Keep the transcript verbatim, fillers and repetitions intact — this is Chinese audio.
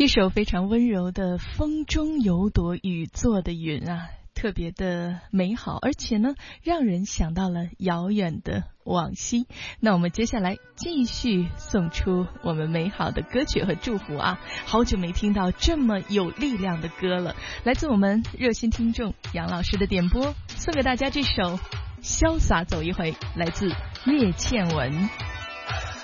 这首非常温柔的风中有朵雨做的云啊，特别的美好，而且呢让人想到了遥远的往昔。那我们接下来继续送出我们美好的歌曲和祝福啊！好久没听到这么有力量的歌了，来自我们热心听众杨老师的点播，送给大家这首潇洒走一回，来自叶倩文。